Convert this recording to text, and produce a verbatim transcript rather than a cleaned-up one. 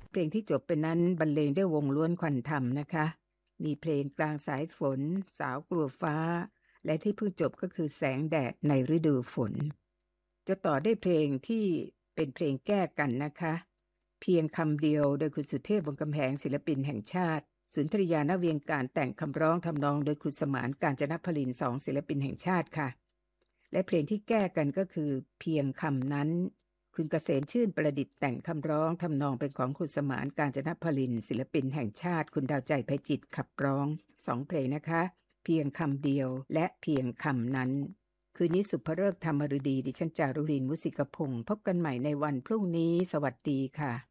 เพลงที่จบไปนั้นบรรเลงด้วยวงล้วนควันธรรมนะคะมีเพลงกลางสายฝนสาวกลัวฟ้าและที่เพิ่งจบก็คือแสงแดดในฤดูฝนจะต่อได้เพลงที่เป็นเพลงแก้กันนะคะเพียงคำเดียวโดยคุณสุเทพวงศ์กำแหงศิลปินแห่งชาติสุนทรียา ณ เวียงการแต่งคำร้องทำนองโดยคุณสมานกาญจนพลินสองศิลปินแห่งชาติค่ะและเพลงที่แก้กันก็คือเพียงคำนั้นคุณเกษมชื่นประดิษฐ์แต่งคำร้องทำนองเป็นของคุณสมานกาญจนพลินศิลปินแห่งชาติคุณดาวใจไพจิตรขับร้องสองเพลงนะคะเพียงคำเดียวและเพียงคำนั้นคืนนี้สุภฤกษ์ธรรมฤดีดิฉันจารุรินทร์ มุสิกพงศ์พบกันใหม่ในวันพรุ่งนี้สวัสดีค่ะ